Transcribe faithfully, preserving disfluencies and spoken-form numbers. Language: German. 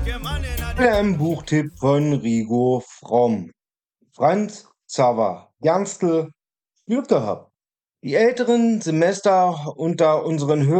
Ein Buchtipp von Rigo Fromm. Franz Xaver Janstl, Glück gehabt. Die älteren Semester unter unseren